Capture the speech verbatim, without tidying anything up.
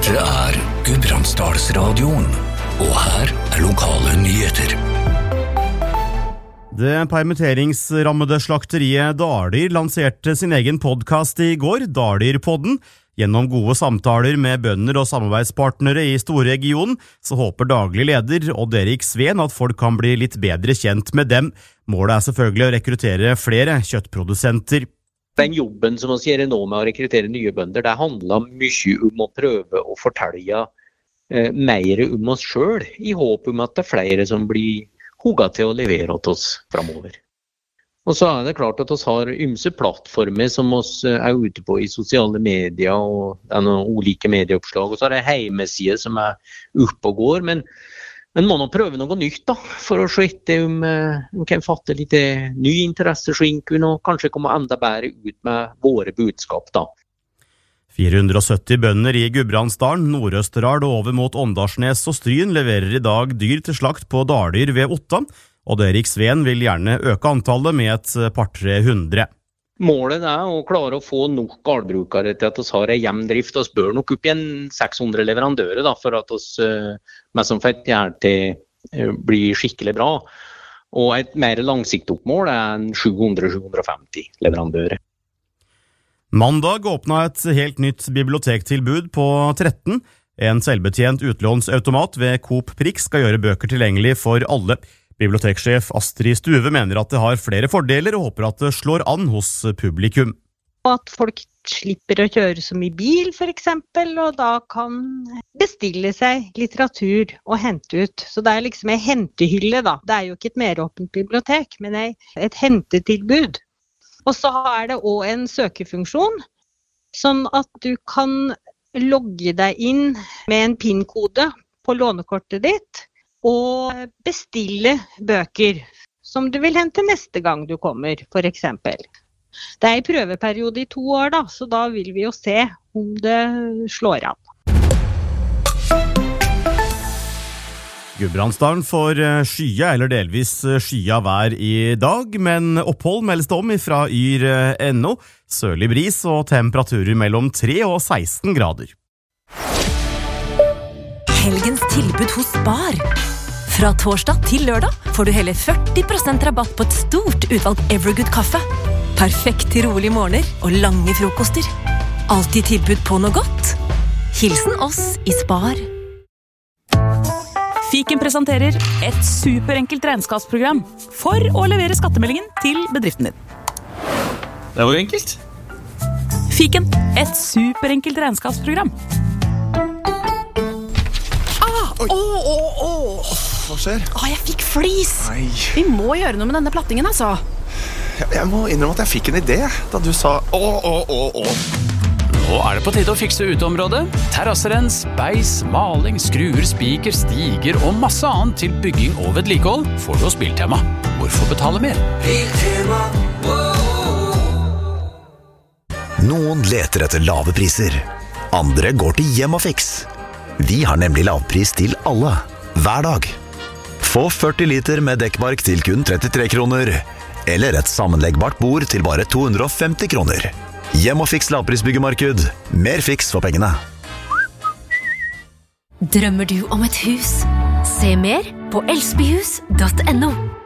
Dette er Gudbrandsdalsradioen, og her er lokale nyheter. Det permitteringsrammede slakteriet Dalir lanserte sin egen podcast i går, Dalirpodden. Gjennom gode samtaler med bønder og samarbeidspartnere i storregionen, så håper daglig leder Odd Erik Sveen at folk kan bli litt bedre kjent med dem. Målet er selvfølgelig å rekruttere flere kjøttprodusenter. Den jobben som vi gjør nå med å rekruttere nye bønder, det handler mye om å prøve å fortelle eh, mer om oss selv, i håp om at det er flere som blir hugga til å levere til oss fremover. Og så er det klart at vi har ymse plattformer som vi er ute på i sosiale medier, og det er noen ulike medieoppslag, og så er det hjemmesider som er oppe og går, men men må nå prøve noe nytt da, for å se etter om vi kan fatte litt ny interesse skinken, og kanskje komme enda bedre ut med våre budskap da. fire hundre og sytti bønder i Gudbrandsdalen, Nord-Østerdal og over mot Åndalsnes og Stryn leverer i dag dyr til slakt på Dalir ved Otta, og Erik Sveen vil gjerne øke antallet med et par-tre hundre. Målet er å klare å få nok gårdbrukere til at vi har en jevn drift. Vi bør nok opp igjen seks hundre leverandører da, for at vi med som fett gjør til blir skikkelig bra. Og et mer langsiktig mål er sju hundre til sju hundre og femti leverandører. Mandag åpnet et helt nytt bibliotektilbud på tretten. En selvbetjent utlånsautomat ved Coop Prix skal gjøre bøker tilgjengelig for alle. Biblioteksjef Astrid Stuve mener at det har flere fordeler og håper at det slår an hos publikum. At folk slipper å kjøre så mye bil for eksempel, og da kan bestille seg litteratur og hente ut. Så det er liksom en hentehylle da. Det er jo ikke et meråpent bibliotek, men et hentetilbud. Og så er det også en søkefunksjon, sånn at du kan logge deg inn med en PIN-kode på lånekortet ditt, og bestille bøker som du vil hente neste gang du kommer, for eksempel. Det er i prøveperiode i to år da, så da vil vi jo se om det slår an. Gudbrandsdalen får skya eller delvis skya vær i dag, men opphold meldes det om fra yr punktum no, sørlig bris og temperaturer mellom tre og seksten grader. Helgens tilbud hos Spar. Fra torsdag til lørdag får du hele førti prosent rabatt på et stort utvalg Evergood kaffe. Perfekt til rolige morgener og lange frokoster. Altid tilbud på noe godt. Hilsen oss i Spar. Fiken presenterer et superenkelt regnskapsprogram for å levere skattemeldingen til bedriften din. Det var enkelt. Fiken, et superenkelt regnskapsprogram. Åh, åh, åh, åh. Hva skjer? Åh, jeg fikk flis. Nei. Vi må gjøre noe med denne plattingen, altså. Jeg, jeg må innrømme at jeg fikk en idé da du sa åh, åh, åh, åh. Nå er det på tide å fikse uteområdet. Terrasserens, beis, maling, skruer, spiker, stiger og masse annet til bygging og vedlikehold får du hos Biltema. Hvorfor betale mer? Biltema, Noen leter etter lave priser. Andre går til Hjemmafix. Vi har nemlig lavpris til alle, hver dag. Få førti liter med dekkbark til kun trettitre kroner, eller et sammenleggbart bord til bare to hundre og femti kroner. Hjemmafix lavprisbyggemarked. Mer fiks for pengene. Drømmer du om et hus? Se mer på elsbyhus punktum no.